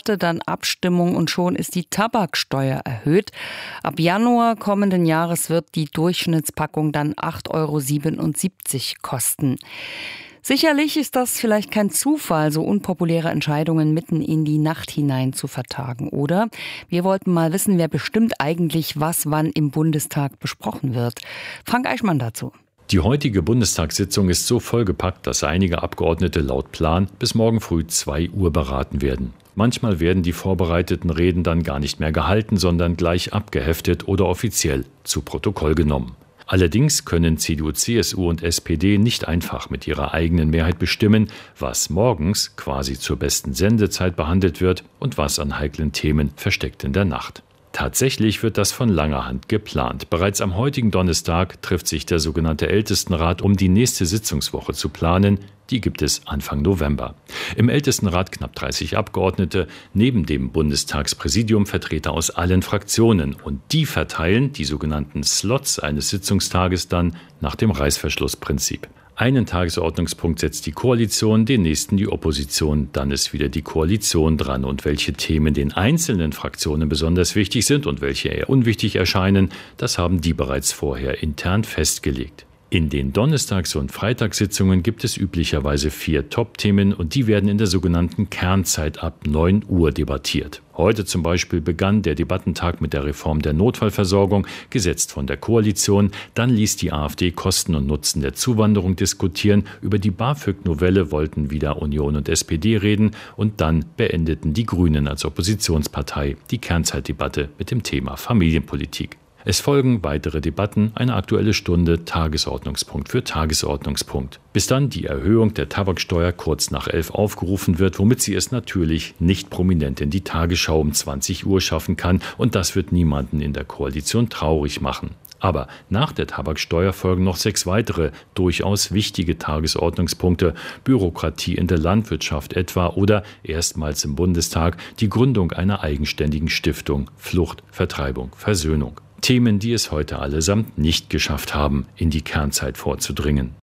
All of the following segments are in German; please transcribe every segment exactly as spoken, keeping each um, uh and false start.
Debatte, dann Abstimmung und schon ist die Tabaksteuer erhöht. Ab Januar kommenden Jahres wird die Durchschnittspackung dann acht Euro siebenundsiebzig kosten. Sicherlich ist das vielleicht kein Zufall, so unpopuläre Entscheidungen mitten in die Nacht hinein zu vertagen, oder? Wir wollten mal wissen, wer bestimmt eigentlich, was wann im Bundestag besprochen wird. Frank Eichmann dazu. Die heutige Bundestagssitzung ist so vollgepackt, dass einige Abgeordnete laut Plan bis morgen früh zwei Uhr beraten werden. Manchmal werden die vorbereiteten Reden dann gar nicht mehr gehalten, sondern gleich abgeheftet oder offiziell zu Protokoll genommen. Allerdings können C D U, C S U und S P D nicht einfach mit ihrer eigenen Mehrheit bestimmen, was morgens quasi zur besten Sendezeit behandelt wird und was an heiklen Themen versteckt in der Nacht. Tatsächlich wird das von langer Hand geplant. Bereits am heutigen Donnerstag trifft sich der sogenannte Ältestenrat, um die nächste Sitzungswoche zu planen. Die gibt es Anfang November. Im Ältestenrat knapp dreißig Abgeordnete, neben dem Bundestagspräsidium Vertreter aus allen Fraktionen. Und die verteilen die sogenannten Slots eines Sitzungstages dann nach dem Reißverschlussprinzip. Einen Tagesordnungspunkt setzt die Koalition, den nächsten die Opposition, dann ist wieder die Koalition dran. Und welche Themen den einzelnen Fraktionen besonders wichtig sind und welche eher unwichtig erscheinen, das haben die bereits vorher intern festgelegt. In den Donnerstags- und Freitagssitzungen gibt es üblicherweise vier Top-Themen und die werden in der sogenannten Kernzeit ab neun Uhr debattiert. Heute zum Beispiel begann der Debattentag mit der Reform der Notfallversorgung, gesetzt von der Koalition. Dann ließ die AfD Kosten und Nutzen der Zuwanderung diskutieren. Über die BAföG-Novelle wollten wieder Union und S P D reden. Und dann beendeten die Grünen als Oppositionspartei die Kernzeitdebatte mit dem Thema Familienpolitik. Es folgen weitere Debatten, eine aktuelle Stunde, Tagesordnungspunkt für Tagesordnungspunkt. Bis dann die Erhöhung der Tabaksteuer kurz nach elf aufgerufen wird, womit sie es natürlich nicht prominent in die Tagesschau um zwanzig Uhr schaffen kann. Und das wird niemanden in der Koalition traurig machen. Aber nach der Tabaksteuer folgen noch sechs weitere, durchaus wichtige Tagesordnungspunkte. Bürokratie in der Landwirtschaft etwa oder erstmals im Bundestag die Gründung einer eigenständigen Stiftung, Flucht, Vertreibung, Versöhnung. Themen, die es heute allesamt nicht geschafft haben, in die Kernzeit vorzudringen.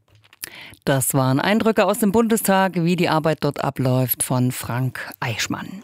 Das waren Eindrücke aus dem Bundestag, wie die Arbeit dort abläuft, von Frank Eichmann.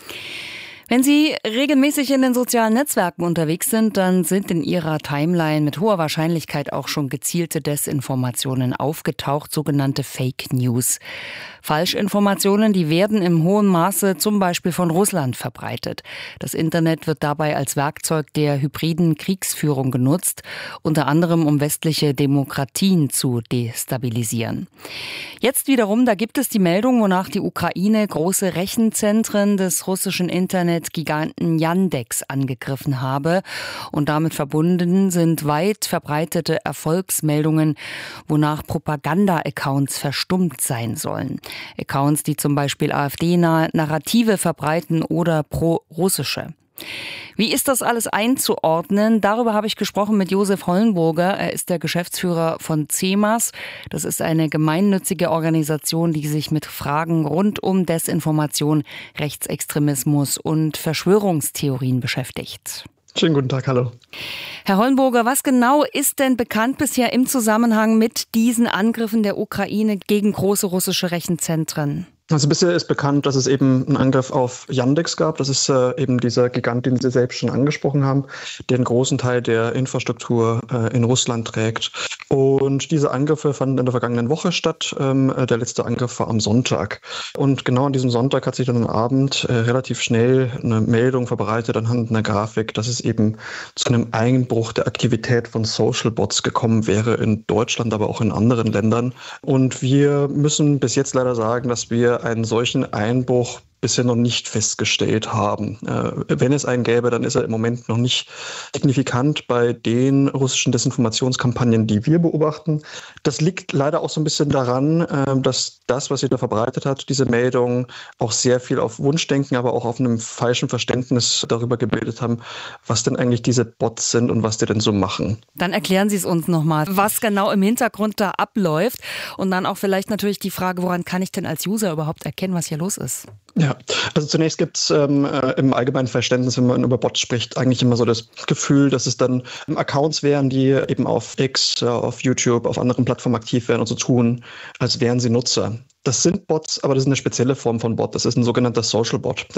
Wenn Sie regelmäßig in den sozialen Netzwerken unterwegs sind, dann sind in Ihrer Timeline mit hoher Wahrscheinlichkeit auch schon gezielte Desinformationen aufgetaucht, sogenannte Fake News. Falschinformationen, die werden im hohen Maße zum Beispiel von Russland verbreitet. Das Internet wird dabei als Werkzeug der hybriden Kriegsführung genutzt, unter anderem um westliche Demokratien zu destabilisieren. Jetzt wiederum, da gibt es die Meldung, wonach die Ukraine große Rechenzentren des russischen Internetgiganten Yandex angegriffen habe. Und damit verbunden sind weit verbreitete Erfolgsmeldungen, wonach Propaganda-Accounts verstummt sein sollen. Accounts, die zum Beispiel AfD-nahe Narrative verbreiten oder pro-russische. Wie ist das alles einzuordnen? Darüber habe ich gesprochen mit Josef Hollenburger. Er ist der Geschäftsführer von C E M A S. Das ist eine gemeinnützige Organisation, die sich mit Fragen rund um Desinformation, Rechtsextremismus und Verschwörungstheorien beschäftigt. Schönen guten Tag, hallo. Herr Hollenburger, was genau ist denn bekannt bisher im Zusammenhang mit diesen Angriffen der Ukraine gegen große russische Rechenzentren? Also bisher ist bekannt, dass es eben einen Angriff auf Yandex gab. Das ist äh, eben dieser Gigant, den Sie selbst schon angesprochen haben, der einen großen Teil der Infrastruktur äh, in Russland trägt. Und diese Angriffe fanden in der vergangenen Woche statt. Ähm, der letzte Angriff war am Sonntag. Und genau an diesem Sonntag hat sich dann am Abend äh, relativ schnell eine Meldung verbreitet anhand einer Grafik, dass es eben zu einem Einbruch der Aktivität von Social Bots gekommen wäre in Deutschland, aber auch in anderen Ländern. Und wir müssen bis jetzt leider sagen, dass wir einen solchen Einbruch bisher noch nicht festgestellt haben. Äh, wenn es einen gäbe, dann ist er im Moment noch nicht signifikant bei den russischen Desinformationskampagnen, die wir beobachten. Das liegt leider auch so ein bisschen daran, äh, dass das, was sich da verbreitet hat, diese Meldungen auch sehr viel auf Wunschdenken, aber auch auf einem falschen Verständnis darüber gebildet haben, was denn eigentlich diese Bots sind und was die denn so machen. Dann erklären Sie es uns nochmal, was genau im Hintergrund da abläuft und dann auch vielleicht natürlich die Frage, woran kann ich denn als User überhaupt erkennen, was hier los ist? Ja, also zunächst gibt es ähm, äh, im allgemeinen Verständnis, wenn man über Bots spricht, eigentlich immer so das Gefühl, dass es dann Accounts wären, die eben auf X, äh, auf YouTube, auf anderen Plattformen aktiv wären und so tun, als wären sie Nutzer. Das sind Bots, aber das ist eine spezielle Form von Bot. Das ist ein sogenannter Social Bot.